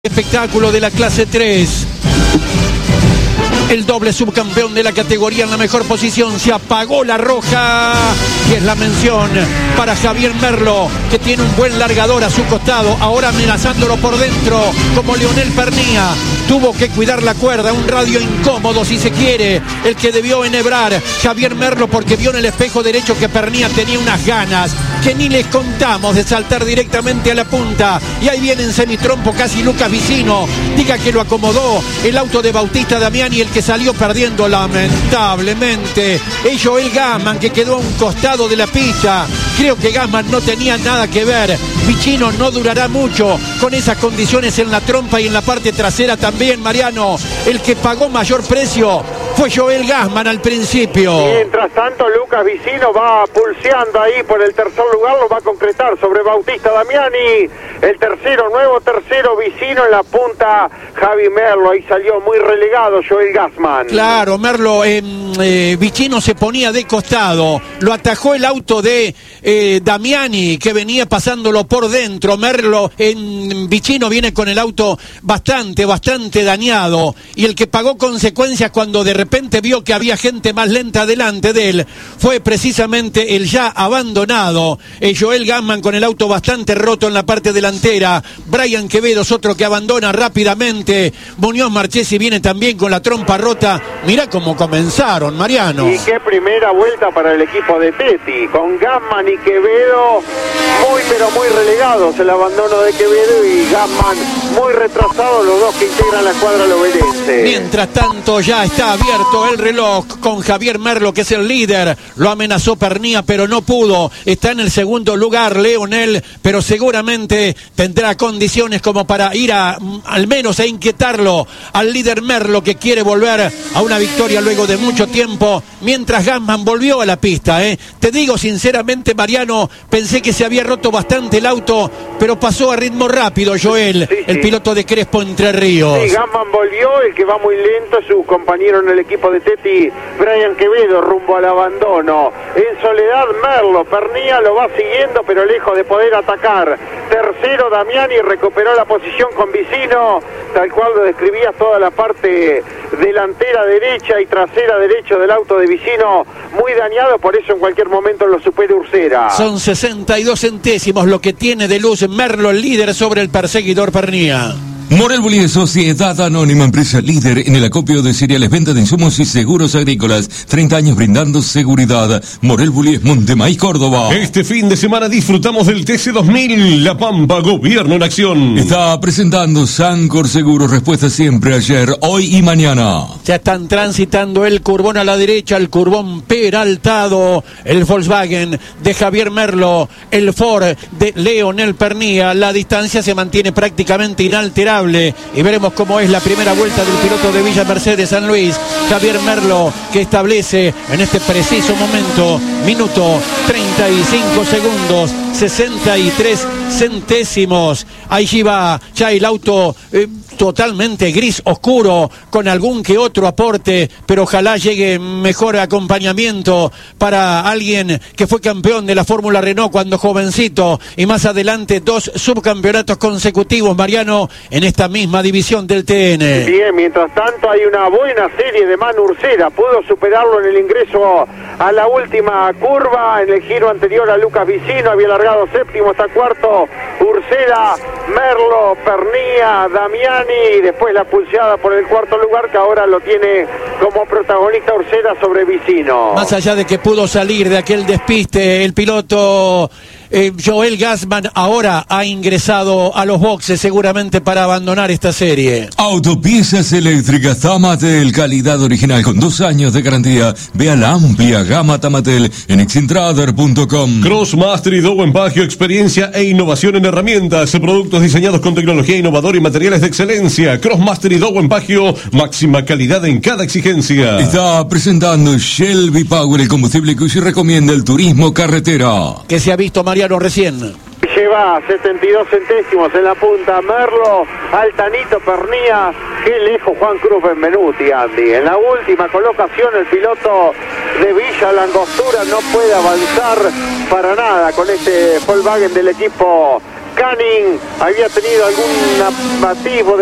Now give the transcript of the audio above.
Espectáculo de la clase 3. El doble subcampeón de la categoría en la mejor posición. Se apagó la roja, que es la mención para Javier Merlo, que tiene un buen largador a su costado, ahora amenazándolo por dentro como Leonel Pernía. Tuvo que cuidar la cuerda, un radio incómodo si se quiere, el que debió enhebrar Javier Merlo, porque vio en el espejo derecho que Pernía tenía unas ganas que ni les contamos de saltar directamente a la punta. Y ahí viene en semitrompo casi Lucas Vicino. Diga que lo acomodó el auto de Bautista Damiani, el que salió perdiendo lamentablemente es Joel Gassman, que quedó a un costado de la pista. Creo que Gassman no tenía nada que ver. Vicino no durará mucho con esas condiciones en la trompa y en la parte trasera también, Mariano. El que pagó mayor precio fue Joel Gassman al principio. Mientras tanto, Lucas Vicino va pulseando ahí por el tercer lugar, lo va a concretar sobre Bautista Damiani. El tercero, nuevo tercero, Vicino en la punta, Javi Merlo. Ahí salió muy relegado Joel Gassman. Claro, Merlo, Vicino se ponía de costado, lo atajó el auto de Damiani, que venía pasándolo por dentro. Merlo, Vicino viene con el auto bastante dañado, y el que pagó consecuencias cuando de repente vio que había gente más lenta delante de él fue precisamente el ya abandonado Joel Gassman, con el auto bastante roto en la parte delantera. Brian Quevedo es otro que abandona rápidamente. Muñoz Marchesi viene también con la trompa rota. Mirá cómo comenzaron, Mariano. Y qué primera vuelta para el equipo de Tetti, con Gassman y Quevedo muy relegados. El abandono de Quevedo y Gassman muy retrasado, los dos que integran la cuadra lobelense. Mientras tanto ya está abierto el reloj con Javier Merlo, que es el líder. Lo amenazó Pernía, pero no pudo. Está en el segundo lugar Leonel, pero seguramente tendrá condiciones como para ir al menos a inquietarlo al líder Merlo, que quiere volver a una victoria luego de mucho tiempo, mientras Gassman volvió a la pista. Te digo sinceramente, Mariano, pensé que se había roto bastante el auto, pero pasó a ritmo rápido Joel, el piloto de Crespo Entre Ríos. Sí, Gassman volvió, el que va muy lento es su compañero en el equipo de Tetti, Brian Quevedo, rumbo al abandono. En soledad Merlo, Pernía lo va siguiendo, pero lejos de poder atacar. Tercero Damiani, recuperó la posición con Vicino, tal cual lo describías, toda la parte delantera derecha y trasera derecho del auto de Vicino muy dañado, por eso en cualquier momento lo supera Ursera. Son 62 centésimos lo que tiene de luz Merlo, el líder sobre el perseguidor Pernía. Morel Bullies, Sociedad Anónima, empresa líder en el acopio de cereales, venta de insumos y seguros agrícolas. 30 años brindando seguridad. Morel Bullies, Montemaíz, Córdoba. Este fin de semana disfrutamos del TC2000, La Pampa, Gobierno en Acción. Está presentando Sancor Seguros, respuesta siempre, ayer, hoy y mañana. Ya están transitando el curbón a la derecha, el curbón peraltado, el Volkswagen de Javier Merlo, el Ford de Leonel Pernía. La distancia se mantiene prácticamente inalterable. Y veremos cómo es la primera vuelta del piloto de Villa Mercedes San Luis, Javier Merlo, que establece en este preciso momento, minuto 35 segundos, 63 centésimos. Allí va ya el auto totalmente gris oscuro, con algún que otro aporte, pero ojalá llegue mejor acompañamiento para alguien que fue campeón de la Fórmula Renault cuando jovencito, y más adelante 2 subcampeonatos consecutivos, Mariano, en esta misma división del TN. Bien, mientras tanto hay una buena serie de Manu Ursera, pudo superarlo en el ingreso a la última curva. En el giro anterior a Lucas Vicino había largado séptimo, está cuarto Ursera, Merlo, Pernía, Damiani, y después la pulseada por el cuarto lugar, que ahora lo tiene como protagonista Ursera sobre Vicino. Más allá de que pudo salir de aquel despiste, el piloto Joel Gassman ahora ha ingresado a los boxes seguramente para abandonar esta serie. Autopiezas eléctricas Tamatel, calidad original con 2 años de garantía. Vea la amplia gama Tamatel en excentrader.com. Crossmaster y Dowen Pagio, experiencia e innovación en herramientas, productos diseñados con tecnología innovadora y materiales de excelencia. Crossmaster y Dowen Pagio, máxima calidad en cada exigencia. Está presentando Shelby Power, el combustible que hoy recomienda el turismo carretera. Que se ha visto Mariano recién. Lleva 72 centésimos en la punta Merlo, Altanito Pernía. Qué lejos Juan Cruz Benvenuti, Andy. En la última colocación el piloto de Villa Langostura no puede avanzar para nada con este Volkswagen del equipo Canning había tenido algún atisbo